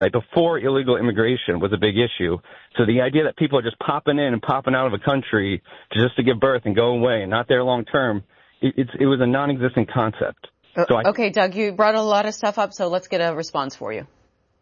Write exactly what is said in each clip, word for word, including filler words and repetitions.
Like before illegal immigration was a big issue. So the idea that people are just popping in and popping out of a country to just to give birth and go away and not there long term, it, it's, it was a non-existent concept. So I, okay, Doug, you brought a lot of stuff up, so let's get a response for you.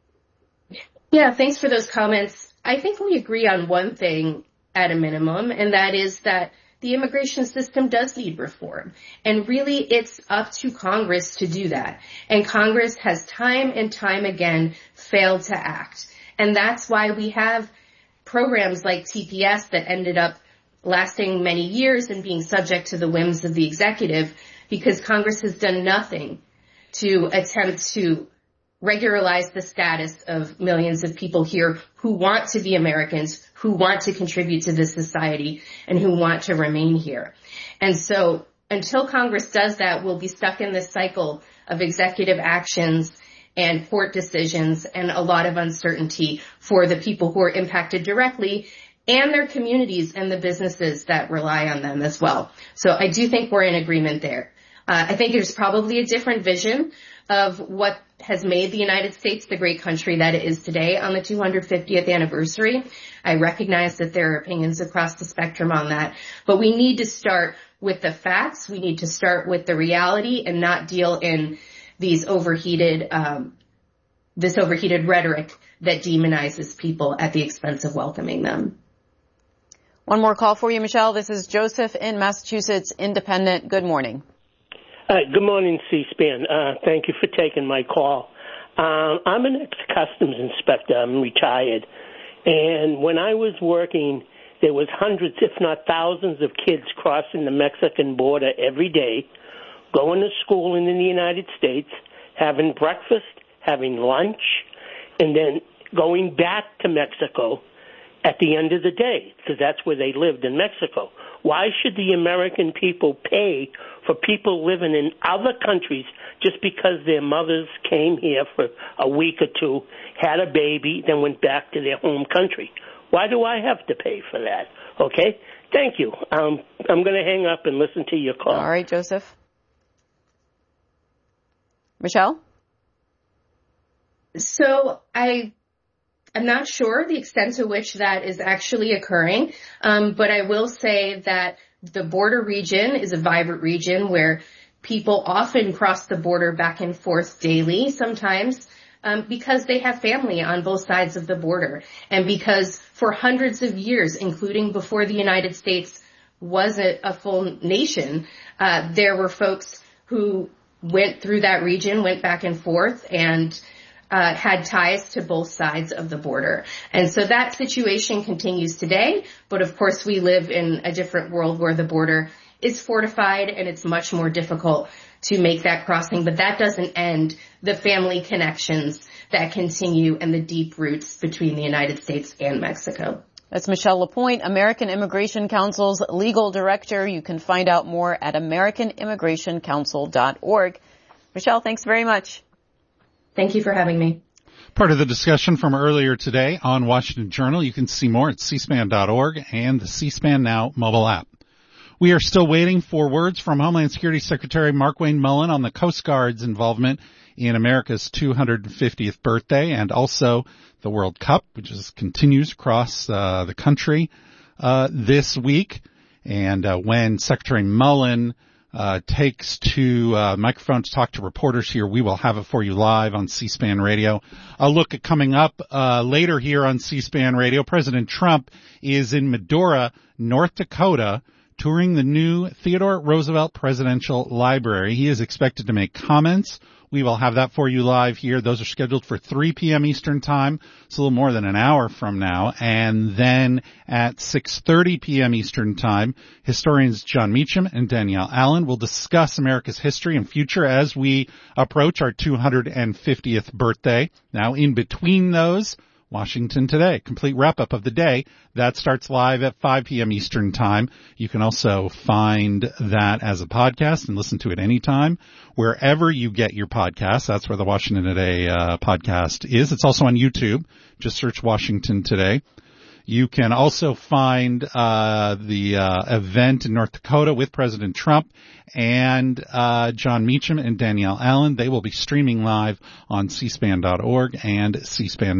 Yeah, thanks for those comments. I think we agree on one thing at a minimum, and that is that the immigration system does need reform. And really, it's up to Congress to do that. And Congress has time and time again failed to act. And that's why we have programs like T P S that ended up lasting many years and being subject to the whims of the executive, because Congress has done nothing to attempt to regularize the status of millions of people here who want to be Americans, who want to contribute to this society, and who want to remain here. And so until Congress does that, we'll be stuck in this cycle of executive actions and court decisions and a lot of uncertainty for the people who are impacted directly and their communities and the businesses that rely on them as well. So I do think we're in agreement there. Uh, I think there's probably a different vision of what has made the United States the great country that it is today on the two hundred fiftieth anniversary. I recognize that there are opinions across the spectrum on that, but we need to start with the facts. We need to start with the reality and not deal in these overheated, um, this overheated rhetoric that demonizes people at the expense of welcoming them. One more call for you, Michelle. This is Joseph in Massachusetts, independent. Good morning. Uh, good morning, C-SPAN. Uh, thank you for taking my call. Uh, I'm an ex-customs inspector. I'm retired. And when I was working, there was hundreds, if not thousands, of kids crossing the Mexican border every day, going to school in the United States, having breakfast, having lunch, and then going back to Mexico at the end of the day, because that's where they lived in Mexico. Why should the American people pay for people living in other countries just because their mothers came here for a week or two, had a baby, then went back to their home country? Why do I have to pay for that? Okay? Thank you. Um, I'm going to hang up and listen to your call. All right, Joseph. Michelle? So I... I'm not sure the extent to which that is actually occurring, um, but I will say that the border region is a vibrant region where people often cross the border back and forth daily sometimes um, because they have family on both sides of the border, and because for hundreds of years, including before the United States was a, a full nation, uh, there were folks who went through that region, went back and forth, and Uh, had ties to both sides of the border. And so that situation continues today, but of course we live in a different world where the border is fortified and it's much more difficult to make that crossing, but that doesn't end the family connections that continue and the deep roots between the United States and Mexico. That's Michelle LaPointe, American Immigration Council's legal director. You can find out more at american immigration council dot org. Michelle, thanks very much. Thank you for having me. Part of the discussion from earlier today on Washington Journal. You can see more at c span dot org and the C-SPAN Now mobile app. We are still waiting for words from Homeland Security Secretary Markwayne Mullin on the Coast Guard's involvement in America's two hundred fiftieth birthday and also the World Cup, which is, continues across uh, the country uh, this week. And uh, when Secretary Mullin Uh, takes to uh, microphone to talk to reporters here, we will have it for you live on C-SPAN Radio. A look at coming up uh, later here on C-SPAN Radio. President Trump is in Medora, North Dakota, touring the new Theodore Roosevelt Presidential Library. He is expected to make comments. We will have that for you live here. Those are scheduled for three p.m. Eastern Time. It's a little more than an hour from now. And then at six thirty p.m. Eastern Time, historians John Meacham and Danielle Allen will discuss America's history and future as we approach our two hundred fiftieth birthday. Now, in between those, Washington Today, complete wrap-up of the day. That starts live at five p.m. Eastern Time. You can also find that as a podcast and listen to it anytime, wherever you get your podcasts. That's where the Washington Today uh, podcast is. It's also on YouTube. Just search Washington Today. You can also find uh the uh event in North Dakota with President Trump and uh John Meacham and Danielle Allen. They will be streaming live on C SPAN dot org and C SPAN